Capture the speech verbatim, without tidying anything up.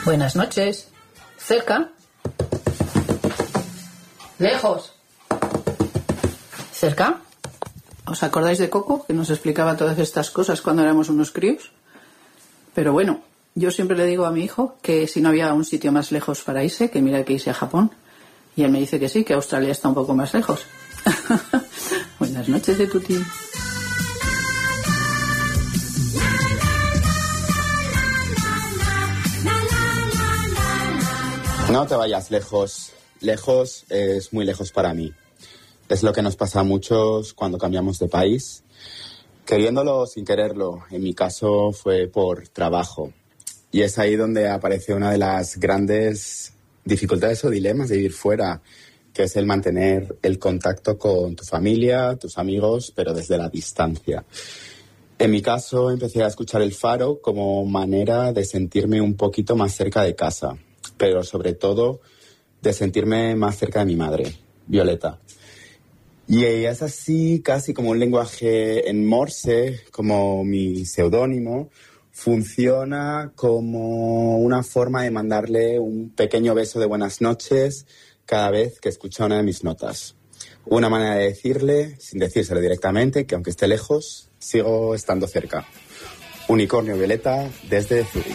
Buenas noches. ¿Cerca? ¿Lejos? ¿Cerca? ¿Os acordáis de Coco, que nos explicaba todas estas cosas cuando éramos unos críos? Pero bueno, yo siempre le digo a mi hijo que si no había un sitio más lejos para irse, que mira que irse a Japón. Y él me dice que sí, que Australia está un poco más lejos. Buenas noches, de Tuti. No te vayas lejos. Lejos es muy lejos para mí. Es lo que nos pasa a muchos cuando cambiamos de país. Queriéndolo sin quererlo. En mi caso fue por trabajo. Y es ahí donde aparece una de las grandes dificultades o dilemas de vivir fuera, que es el mantener el contacto con tu familia, tus amigos, pero desde la distancia. En mi caso empecé a escuchar El Faro como manera de sentirme un poquito más cerca de casa, pero sobre todo de sentirme más cerca de mi madre, Violeta. Y es así, casi como un lenguaje en Morse, como mi seudónimo, funciona como una forma de mandarle un pequeño beso de buenas noches cada vez que escucha una de mis notas. Una manera de decirle, sin decírselo directamente, que aunque esté lejos, sigo estando cerca. Unicornio Violeta desde Zurich.